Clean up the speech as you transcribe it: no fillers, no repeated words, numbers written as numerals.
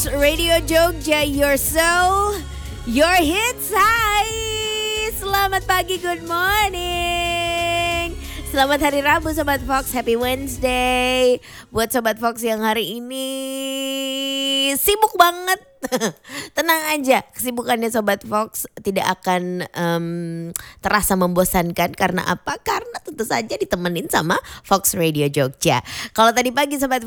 Radio Jogja, your soul, your hits. Hai, selamat pagi, good morning. Selamat hari Rabu Sobat Fox, happy Wednesday. Buat Sobat Fox yang hari ini sibuk banget, tenang aja, kesibukannya Sobat Fox tidak akan terasa membosankan. Karena apa? Karena tentu saja ditemenin sama Fox Radio Jogja. Kalau tadi pagi Sobat